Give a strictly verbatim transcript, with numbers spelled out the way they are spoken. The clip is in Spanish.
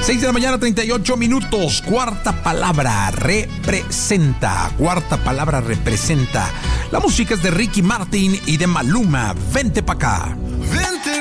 seis de la mañana, treinta y ocho minutos. Cuarta palabra, representa. Cuarta palabra, representa. La música es de Ricky Martin y de Maluma. Vente pa' acá. Vente